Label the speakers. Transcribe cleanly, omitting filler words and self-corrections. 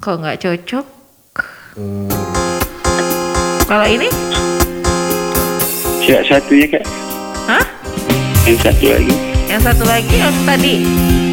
Speaker 1: Kok nggak cocok? Kalau ini?
Speaker 2: Satunya Kak.
Speaker 1: Hah?
Speaker 2: Yang satu lagi.
Speaker 1: Yang satu lagi yang tadi?